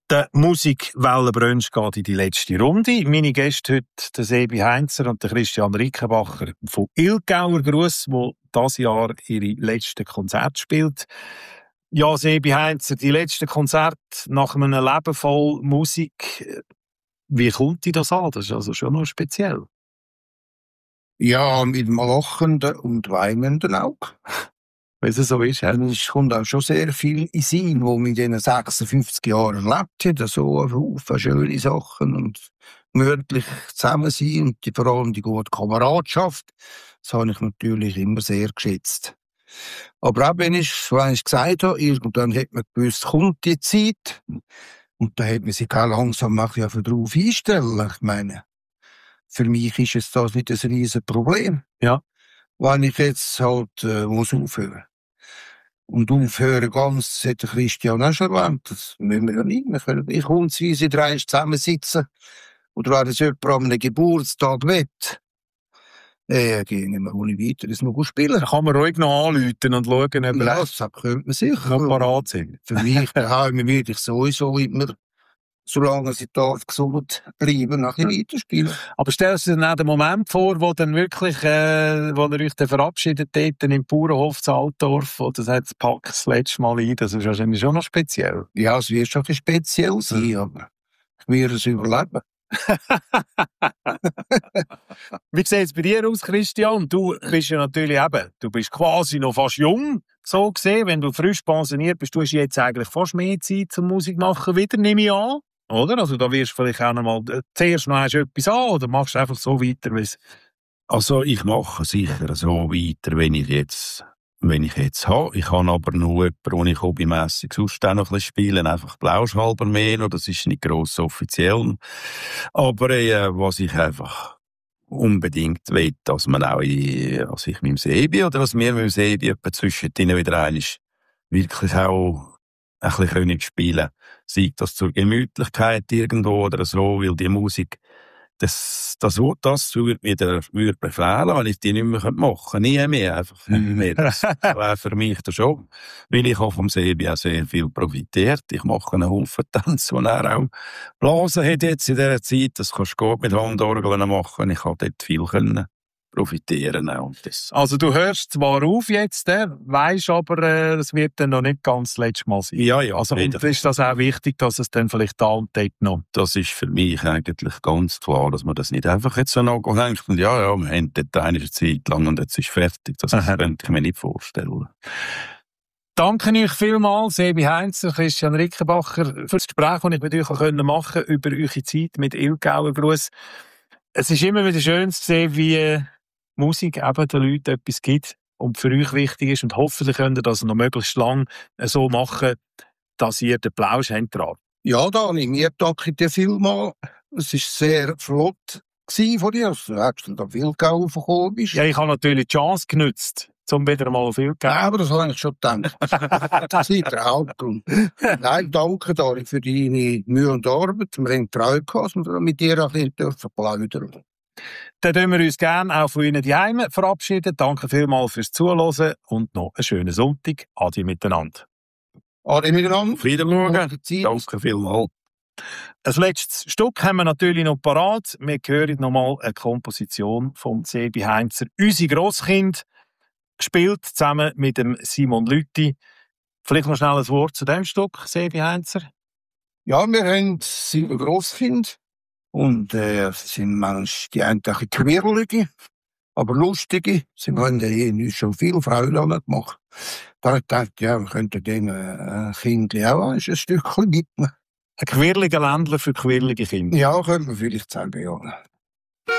Der Musikwellenbrunch geht in die letzte Runde. Meine Gäste heute, der Sebi Heinzer und der Christian Rickenbacher von Ilgauer Gruss, wo dieses Jahr ihre letzten Konzerte spielt. Ja, Sebi Heinzer, die letzten Konzerte nach einem Leben voll Musik. Wie kommt dir das an? Das ist also schon noch speziell. Ja, mit einem lachenden und weinenden Auge. Wenn es so ist, ja. Es kommt auch schon sehr viel in Sinn, wo man in diesen 56 Jahren erlebt hat. So ein Haufen schöne Sachen und gemütlich zusammen sein und vor allem die gute Kameradschaft. Das habe ich natürlich immer sehr geschätzt. Aber auch wenn ich gesagt habe, irgendwann hat man gewusst, kommt die Zeit. Und da hat man sich auch langsam darauf einstellen. Ich meine, für mich ist es das nicht ein riesen Problem. Ja. Wenn ich jetzt halt muss aufhören. Und aufhören ganz, hat der Christian auch schon erwähnt, das müssen wir ja nicht. Wir können nicht hundsweise drei zusammensitzen. Oder wenn es jemand an einem Geburtstag will, gehen wir ohne weiteres noch spielen. Da kann man ruhig noch anrufen und schauen, ob Ja, das könnte man sicher. noch parat sind. Für mich daheim würde ich sowieso immer, solange sie darf, gesund bleiben, noch ein bisschen weiterspielen. Aber stellst du dir dann den Moment vor, wo dann wirklich, wo ihr euch dann verabschiedet dort im Bauernhof zu Altdorf, wo du sagst, pack das letzte Mal ein, das ist wahrscheinlich schon noch speziell. Ja, es wird schon ein bisschen speziell sein, aber ich werde es überleben. Wie sieht es bei dir aus, Christian? Du bist ja natürlich eben, du bist quasi noch fast jung, so gesehen. Wenn du frisch pensioniert bist, du hast jetzt eigentlich fast mehr Zeit zum Musik machen wieder, nehme ich an. Oder? Also da wirst du vielleicht auch noch mal zuerst noch etwas an oder machst du einfach so weiter, wie es... Also ich mache sicher so weiter, wenn ich jetzt habe. Ich habe aber nur jemanden, wo ich hobbymässig sonst auch noch ein bisschen spielen, einfach Blauschhalber mehr, das ist nicht gross offiziell. Aber was ich einfach unbedingt will, dass man auch als ich mit dem Sebi oder dass wir mit dem Sebi etwa zwischendrin wieder einmal wirklich auch ein bisschen können spielen. Sei das zur Gemütlichkeit irgendwo oder so, weil die Musik das würde mir befehlen, wenn ich die nicht mehr machen könnte. Nie mehr, einfach nicht mehr. Das wäre für mich das schon. Weil ich auch vom Sebi auch sehr viel profitiert. Ich mache einen Haufen Tanz, den er auch Blasen hat jetzt in dieser Zeit. Das kannst du gut mit Handorgeln machen. Ich habe dort viel profitieren auch. Also du hörst zwar auf jetzt, weisst aber, es wird dann noch nicht ganz das letzte Mal sein. Ja. Also und ist das auch wichtig, dass es dann vielleicht da und dort noch... Das ist für mich eigentlich ganz klar, dass man das nicht einfach jetzt so noch denkt und ja, wir haben dort eine Zeit lang und jetzt ist fertig. Das könnte ich mir nicht vorstellen. Danke euch vielmals, Sebi Heinzer, Christian Rickenbacher, für das Gespräch, das ich mit euch machen konnte über eure Zeit mit Ilgauer Gruss. Es ist immer wieder schön zu sehen, wie Musik eben den Leuten etwas gibt und für euch wichtig ist und hoffentlich könnt ihr das noch möglichst lang so machen, dass ihr den Plausch habt dran. Ja, Dani, mir danke dir vielmals. Es war sehr flott von dir, dass du extra da Ilgauer gekommen bist. Ja, ich habe natürlich die Chance genutzt, um wieder mal auf Ilgauer. Ja, aber das habe ich schon gedacht. Das ist der Hauptgrund. Nein, danke Dani für deine Mühe und Arbeit. Wir haben Freude gehabt, dass wir mit dir ein bisschen plaudern. Dann dürfen wir uns gerne auch von Ihnen daheim verabschieden. Danke vielmals fürs Zuhören und noch einen schönen Sonntag. Adi miteinander. Adi miteinander. Auf Wiedersehen. Danke vielmals. Ein letztes Stück haben wir natürlich noch parat. Wir hören nochmal eine Komposition von Sebi Heinzer. Unsere Grosskind, gespielt zusammen mit dem Simon Lüthi. Vielleicht noch schnell ein Wort zu dem Stück, Sebi Heinzer. Ja, wir haben 7 Grosskinder. Und sie sind manchmal die eigentlich quirlige, aber lustige. Sie haben ja schon viele Frauen gemacht. Da habe ich gedacht, ja, wir könnten denen Kindern auch ein Stückchen mitnehmen. Ein quirliger Ländler für quirlige Kinder. Ja, können wir vielleicht sagen, ja.